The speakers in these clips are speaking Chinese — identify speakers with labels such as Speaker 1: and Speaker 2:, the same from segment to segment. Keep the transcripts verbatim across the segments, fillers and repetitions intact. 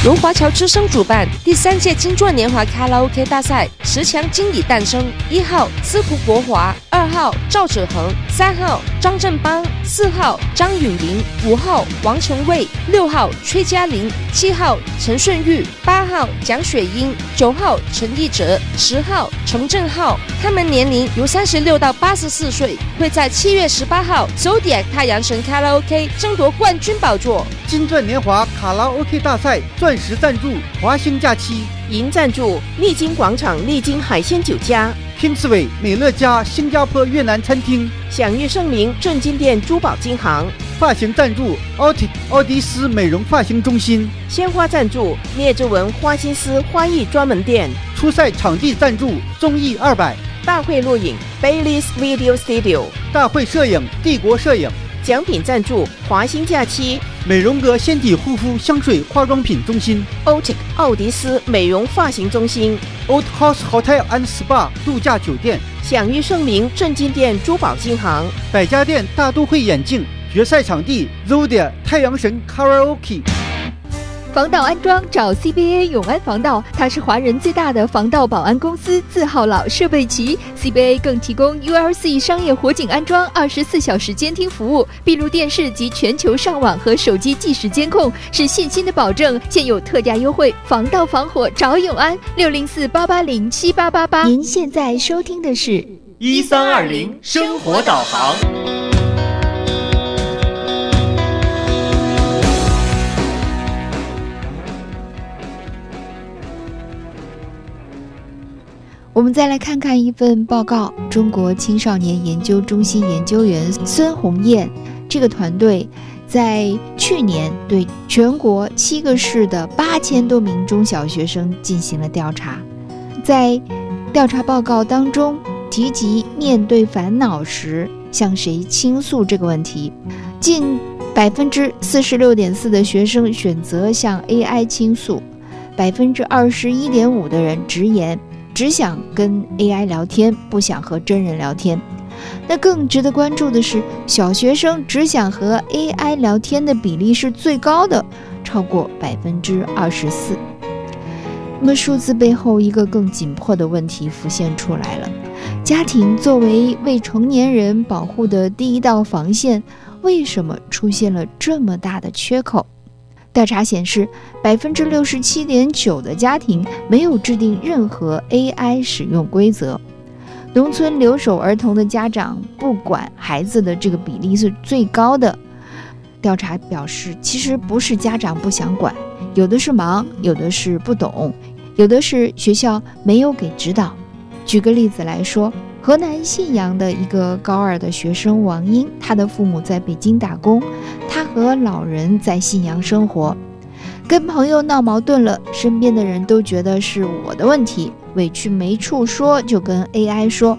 Speaker 1: 由华侨之声主办第三届金钻年华卡拉 OK 大赛，十强经理诞生。一号司徒国华，二号赵子恒，三号张振邦，四号张允玲，五号王成卫，六号崔嘉玲，七号陈顺玉，八号蒋雪英，九号陈义哲，十号程正浩。他们年龄由三十六到八十四岁，会在七月十八号 Zodiac 太阳神卡拉 OK 争夺冠军宝座。
Speaker 2: 金钻年华卡拉 OK 大赛钻石赞助华兴假期，
Speaker 3: 银赞助丽晶广场丽晶海鲜酒家，
Speaker 2: 拼刺猬美乐家新加坡越南餐厅，
Speaker 3: 享誉盛名正金店珠宝金行，
Speaker 2: 发型赞助奥体奥迪斯美容发型中心，
Speaker 3: 鲜花赞助聂志文花心思花艺专门店，
Speaker 2: 初赛场地赞助综艺二百，
Speaker 3: 大会录影 Bailey's Video Studio，
Speaker 2: 大会摄影帝国摄影，
Speaker 3: 奖品赞助华兴假期，
Speaker 2: 美容阁纤体护肤香水化妆品中心，
Speaker 3: Otic 奥迪斯美容发型中心，
Speaker 2: Old House Hotel and Spa 度假酒店，
Speaker 3: 享誉盛名正金店珠宝金行，
Speaker 2: 百家店大都会眼镜，决赛场地 Zodiac 太阳神 Karaoke。
Speaker 4: 防盗安装找 C B A 永安防盗，它是华人最大的防盗保安公司，字号老设备齐。C B A 更提供 U L C 商业火警安装、二十四小时监听服务、闭路电视及全球上网和手机即时监控，是信心的保证。现有特价优惠，防盗防火找永安，六零四八八零七八八八。您现在收听的是
Speaker 5: 一三二零生活导航。
Speaker 4: 我们再来看看一份报告，中国青少年研究中心研究员孙红艳这个团队在去年对全国七个市的八千多名中小学生进行了调查。在调查报告当中提及面对烦恼时向谁倾诉这个问题，近百分之四十六点四的学生选择向 A I 倾诉，百分之二十一点五的人直言只想跟 A I 聊天，不想和真人聊天。那更值得关注的是，小学生只想和 A I 聊天的比例是最高的，超过百分之二十四。那么数字背后一个更紧迫的问题浮现出来了：家庭作为未成年人保护的第一道防线，为什么出现了这么大的缺口？调查显示，百分之六十七点九的家庭没有制定任何 A I 使用规则。农村留守儿童的家长不管孩子的这个比例是最高的。调查表示，其实不是家长不想管，有的是忙，有的是不懂，有的是学校没有给指导。举个例子来说，河南信阳的一个高二的学生王英，他的父母在北京打工，他和老人在信阳生活，跟朋友闹矛盾了，身边的人都觉得是我的问题，委屈没处说，就跟 A I 说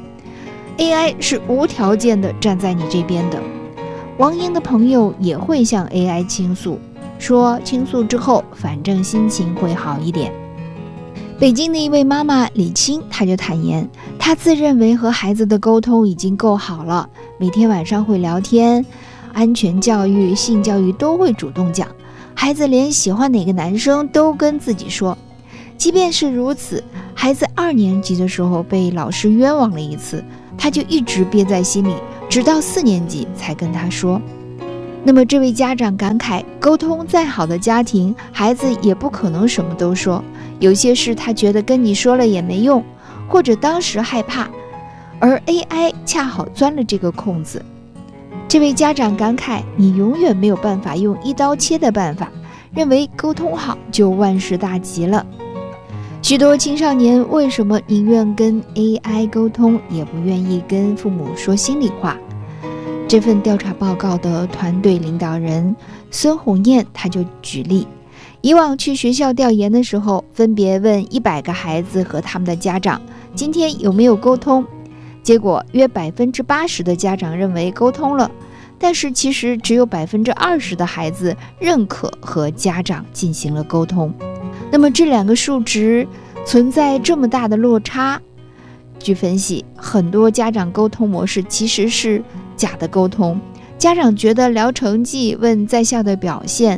Speaker 4: A I 是无条件的站在你这边的。王英的朋友也会向 A I 倾诉，说倾诉之后反正心情会好一点。北京的一位妈妈李青，她就坦言，她自认为和孩子的沟通已经够好了，每天晚上会聊天，安全教育、性教育都会主动讲，孩子连喜欢哪个男生都跟自己说。即便是如此，孩子二年级的时候被老师冤枉了一次，他就一直憋在心里，直到四年级才跟他说。那么这位家长感慨，沟通再好的家庭，孩子也不可能什么都说，有些事他觉得跟你说了也没用，或者当时害怕，而 A I 恰好钻了这个空子。这位家长感慨，你永远没有办法用一刀切的办法，认为沟通好就万事大吉了。许多青少年为什么宁愿跟 A I 沟通，也不愿意跟父母说心里话？这份调查报告的团队领导人孙红艳他就举例，以往去学校调研的时候，分别问一百个孩子和他们的家长，今天有没有沟通？结果约百分之八十的家长认为沟通了，但是其实只有百分之二十的孩子认可和家长进行了沟通。那么这两个数值存在这么大的落差，据分析，很多家长沟通模式其实是假的沟通。家长觉得聊成绩、问在校的表现，反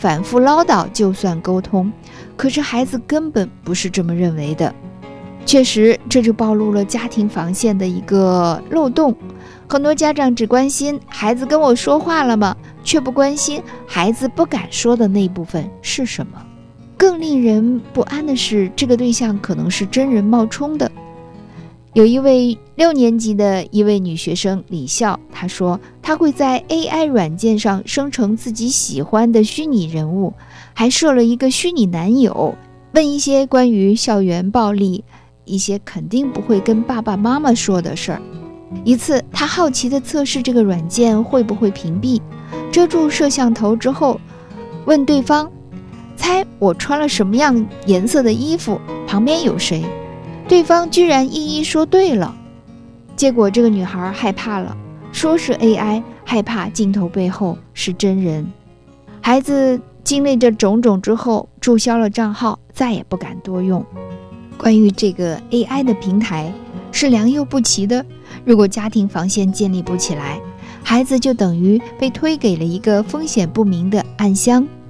Speaker 4: 反复唠叨就算沟通，可是孩子根本不是这么认为的。确实，这就暴露了家庭防线的一个漏洞。很多家长只关心孩子跟我说话了吗，却不关心孩子不敢说的那部分是什么。更令人不安的是，这个对象可能是真人冒充的。有一位六年级的一位女学生李笑，她说她会在 A I 软件上生成自己喜欢的虚拟人物，还设了一个虚拟男友，问一些关于校园暴力，一些肯定不会跟爸爸妈妈说的事儿。一次，她好奇地测试这个软件会不会屏蔽，遮住摄像头之后，问对方：猜我穿了什么样颜色的衣服，旁边有谁？对方居然一一说对了。结果这个女孩害怕了，说是 A I， 害怕镜头背后是真人。孩子经历这种种之后，注销了账号，再也不敢多用。关于这个 A I 的平台是良莠不齐的，如果家庭防线建立不起来，孩子就等于被推给了一个风险不明的暗箱。